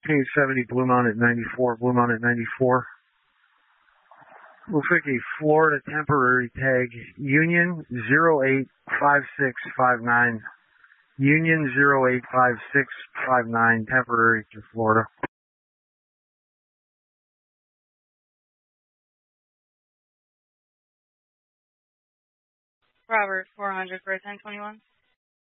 King 70, Blue Mountain 94, Blue Mountain 94. We'll pick a Florida temporary tag, Union 085659. Union 085659, temporary to Florida. Robert 400 for 1021.